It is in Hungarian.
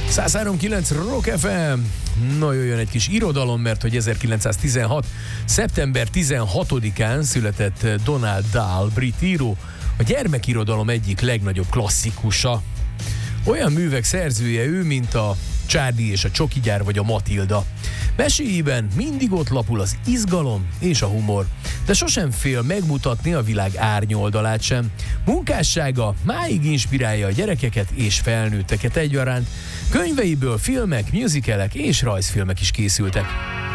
103.9 Rock FM. Na, jöjjön egy kis irodalom, mert hogy 1916. szeptember 16-án született Donald Dahl, brit író, a gyermekirodalom egyik legnagyobb klasszikusa. Olyan művek szerzője ő, mint a Charlie és a Csoki gyár vagy a Matilda. Meséiben mindig ott lapul az izgalom és a humor, de sosem fél megmutatni a világ árnyoldalát sem. Munkássága máig inspirálja a gyerekeket és felnőtteket egyaránt. Könyveiből filmek, musicalek és rajzfilmek is készültek.